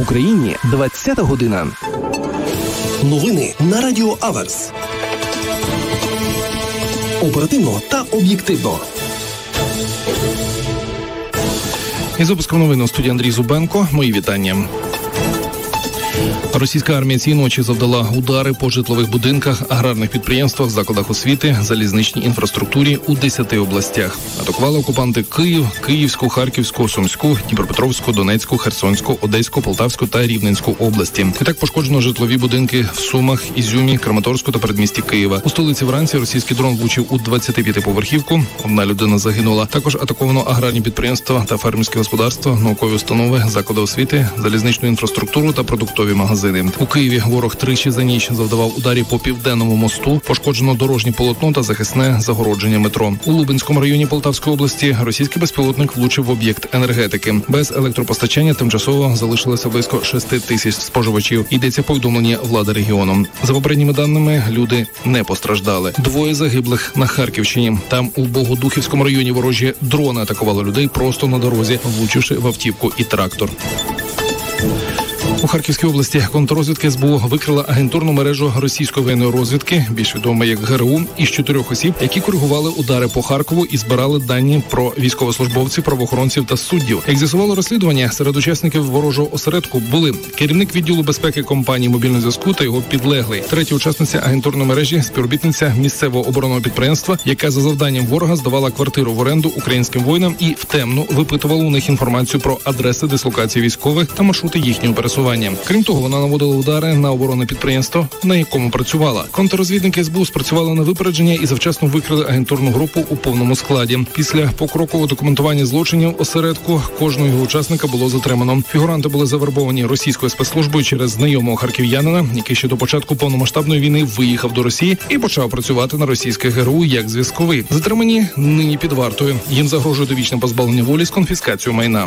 Україні 20-та година. Новини на Радіо Аверс. Оперативно та об'єктивно. Із випуском новин у студії Андрій Зубенко. Мої вітання. Російська армія цієї ночі завдала удари по житлових будинках, аграрних підприємствах, закладах освіти, залізничній інфраструктурі у 10 областях. Атакували окупанти Київ, Київську, Харківську, Сумську, Дніпропетровську, Донецьку, Херсонську, Одеську, Полтавську та Рівненську області. Відтак пошкоджено житлові будинки в Сумах, Ізюмі, Краматорську та передмісті Києва. У столиці вранці російський дрон влучив у 25-поверхівку. Одна людина загинула. Також атаковано аграрні підприємства та фермерські господарства, наукові установи, заклади освіти, залізничну інфраструктуру та продуктові магазини. У Києві ворог тричі за ніч завдавав ударів по Південному мосту, пошкоджено дорожнє полотно та захисне загородження метро. У Лубенському районі Полтавської області російський безпілотник влучив в об'єкт енергетики. Без електропостачання тимчасово залишилося близько 6 тисяч споживачів. Йдеться повідомлення влади регіону. За попередніми даними, люди не постраждали. 2 загиблих на Харківщині. Там у Богодухівському районі ворожі дрони атакували людей просто на дорозі, влучивши в автівку і трактор. У Харківській області контррозвідка СБУ викрила агентурну мережу російської воєнної розвідки, більш відома як ГРУ, із 4 осіб, які коригували удари по Харкову і збирали дані про військовослужбовців, правоохоронців та суддів. Як з'ясувало розслідування, серед учасників ворожого осередку були керівник відділу безпеки компанії «Мобільний зв'язку» та його підлеглий. Третя учасниця агентурної мережі – співробітниця місцевого оборонного підприємства, яка за завданням ворога здавала квартиру в оренду українським воїнам і втемну випитувала у них інформацію про адреси дислокації військових та маршрути їхнього пересування. Крім того, вона наводила удари на оборонне підприємство, на якому працювала. Контррозвідники СБУ спрацювали на випередження і завчасно викрили агентурну групу у повному складі. Після покрокового документування злочинів осередку кожного його учасника було затримано. Фігуранти були завербовані російською спецслужбою через знайомого харків'янина, який ще до початку повномасштабної війни виїхав до Росії і почав працювати на російське ГРУ як зв'язковий. Затримані нині під вартою. Їм загрожує довічне позбавлення волі з конфіскацією майна.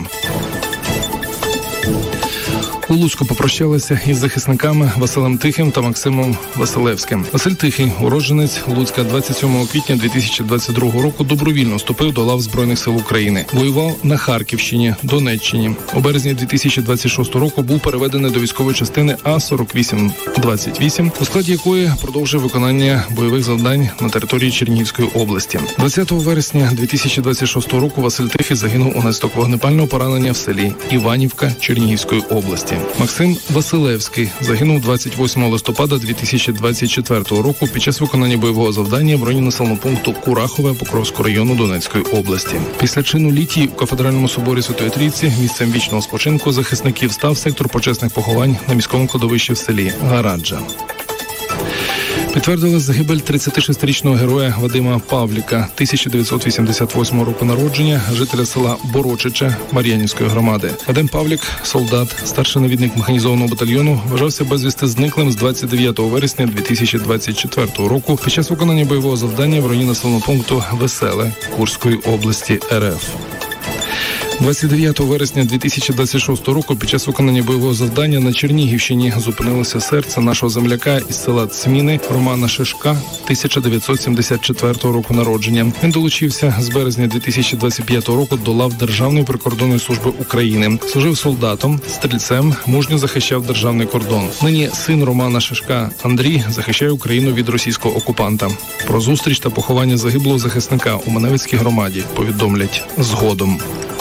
У Луцьку попрощалися із захисниками Василем Тихим та Максимом Василевським. Василь Тихий, уродженець Луцька, 27 квітня 2022 року добровільно вступив до лав Збройних сил України. Воював на Харківщині, Донеччині. У березні 2026 року був переведений до військової частини А-4828, у складі якої продовжив виконання бойових завдань на території Чернігівської області. 20 вересня 2026 року Василь Тихий загинув унаслідок вогнепального поранення в селі Іванівка Чернігівської області. Максим Василевський загинув 28 листопада 2024 року під час виконання бойового завдання в районі населеного пункту Курахове Покровського району Донецької області. Після чину літії у Кафедральному соборі Святої Трійці місцем вічного спочинку захисників став сектор почесних поховань на міському кладовищі в селі Гараджа. Підтвердили загибель 36-річного героя Вадима Павліка, 1988 року народження, жителя села Борочича Мар'янівської громади. Вадим Павлік, солдат, старший навідник механізованого батальйону, вважався безвісти зниклим з 29 вересня 2024 року під час виконання бойового завдання в районі населеного пункту Веселе Курської області РФ. 29 вересня 2026 року під час виконання бойового завдання на Чернігівщині зупинилося серце нашого земляка із села Цміни Романа Шишка, 1974 року народження. Він долучився з березня 2025 року до лав Державної прикордонної служби України. Служив солдатом, стрільцем, мужньо захищав державний кордон. Нині син Романа Шишка Андрій захищає Україну від російського окупанта. Про зустріч та поховання загиблого захисника у Маневицькій громаді повідомлять згодом.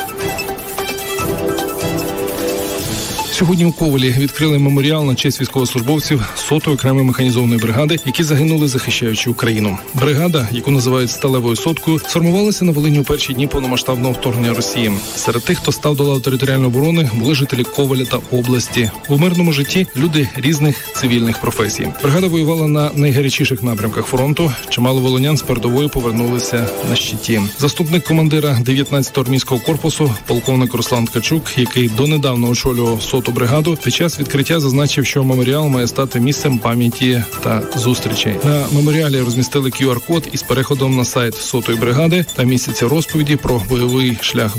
Сьогодні у Ковелі відкрили меморіал на честь військовослужбовців 100-ї окремої механізованої бригади, які загинули, захищаючи Україну. Бригада, яку називають «Сталевою соткою», сформувалася на Волині у перші дні повномасштабного вторгнення Росії. Серед тих, хто став до лав територіальної оборони, були жителі Ковеля та області. У мирному житті люди різних цивільних професій. Бригада воювала на найгарячіших напрямках фронту. Чимало волинян з передової повернулися на щиті. Заступник командира 19-го армійського корпусу, полковник Руслан Ткачук, який донедавна очолював 100-ту бригаду, під час відкриття зазначив, що меморіал має стати місцем пам'яті та зустрічей. На меморіалі розмістили QR-код із переходом на сайт 100-ї бригади та містяться розповіді про бойовий шлях